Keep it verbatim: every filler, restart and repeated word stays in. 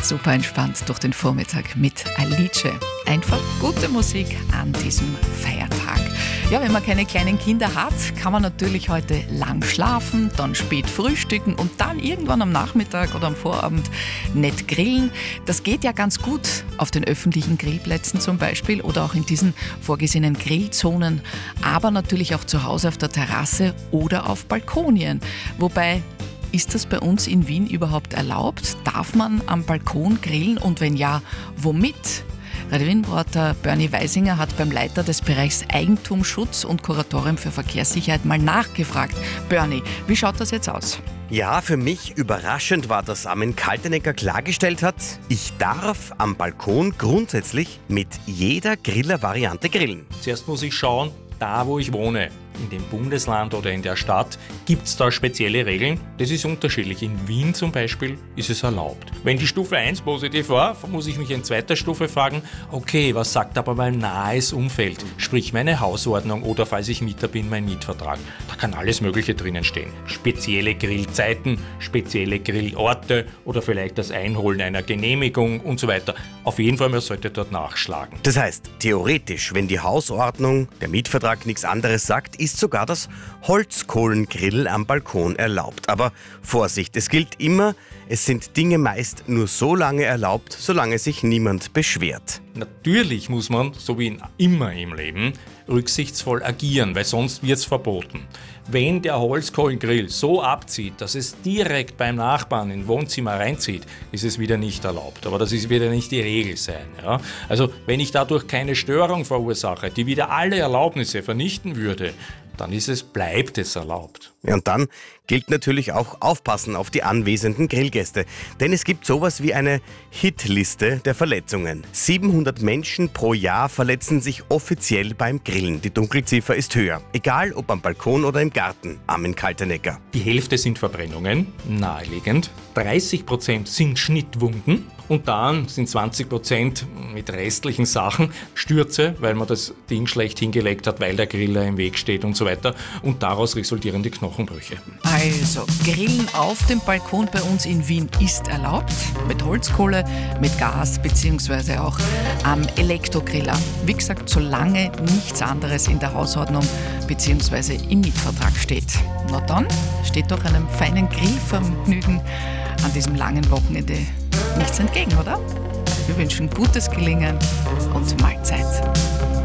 Super entspannt durch den Vormittag mit Alice. Einfach gute Musik an diesem Feiertag. Ja, wenn man keine kleinen Kinder hat, kann man natürlich heute lang schlafen, dann spät frühstücken und dann irgendwann am Nachmittag oder am Vorabend nett grillen. Das geht ja ganz gut auf den öffentlichen Grillplätzen zum Beispiel oder auch in diesen vorgesehenen Grillzonen, aber natürlich auch zu Hause auf der Terrasse oder auf Balkonien. Wobei, ist das bei uns in Wien überhaupt erlaubt? Darf man am Balkon grillen und wenn ja, womit? Radio Wien-Reporter Bernie Weisinger hat beim Leiter des Bereichs Eigentumsschutz und Kuratorium für Verkehrssicherheit mal nachgefragt. Bernie, wie schaut das jetzt aus? Ja, für mich überraschend war, dass Armin Kaltenecker klargestellt hat, ich darf am Balkon grundsätzlich mit jeder Griller-Variante grillen. Zuerst muss ich schauen, da wo ich wohne, in dem Bundesland oder in der Stadt, gibt es da spezielle Regeln? Das ist unterschiedlich. In Wien zum Beispiel ist es erlaubt. Wenn die Stufe eins positiv war, muss ich mich in zweiter Stufe fragen, okay, was sagt aber mein nahes Umfeld? Sprich meine Hausordnung oder, falls ich Mieter bin, mein Mietvertrag. Da kann alles Mögliche drinnen stehen. Spezielle Grillzeiten, spezielle Grillorte oder vielleicht das Einholen einer Genehmigung und so weiter. Auf jeden Fall, man sollte dort nachschlagen. Das heißt, theoretisch, wenn die Hausordnung, der Mietvertrag nichts anderes sagt, ist sogar das Holzkohlengrill am Balkon erlaubt. Aber Vorsicht, es gilt immer, es sind Dinge meist nur so lange erlaubt, solange sich niemand beschwert. Natürlich muss man, so wie immer im Leben, rücksichtsvoll agieren, weil sonst wird es verboten. Wenn der Holzkohlengrill so abzieht, dass es direkt beim Nachbarn in Wohnzimmer reinzieht, ist es wieder nicht erlaubt. Aber das ist wieder nicht die Regel sein. Ja? Also wenn ich dadurch keine Störung verursache, die wieder alle Erlaubnisse vernichten würde, dann ist es, bleibt es erlaubt. Ja, und dann gilt natürlich auch aufpassen auf die anwesenden Grillgäste. Denn es gibt sowas wie eine Hitliste der Verletzungen. siebenhundert Menschen pro Jahr verletzen sich offiziell beim Grillen. Die Dunkelziffer ist höher. Egal ob am Balkon oder im Garten. Armin Kaltenecker. Die Hälfte sind Verbrennungen, naheliegend. dreißig Prozent sind Schnittwunden. Und dann sind zwanzig Prozent mit restlichen Sachen Stürze, weil man das Ding schlecht hingelegt hat, weil der Griller im Weg steht und so weiter. Und daraus resultierende Knochenbrüche. Also, Grillen auf dem Balkon bei uns in Wien ist erlaubt. Mit Holzkohle, mit Gas bzw. auch am Elektrogriller. Wie gesagt, solange nichts anderes in der Hausordnung bzw. im Mietvertrag steht. Na dann steht doch einem feinen Grillvergnügen an diesem langen Wochenende nichts entgegen, oder? Wir wünschen gutes Gelingen und Mahlzeit.